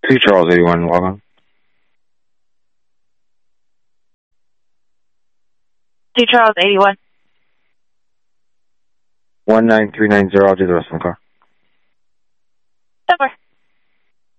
2 Charles 81, log on. 2 Charles 81. 19390, I'll do the rest of the car. Over.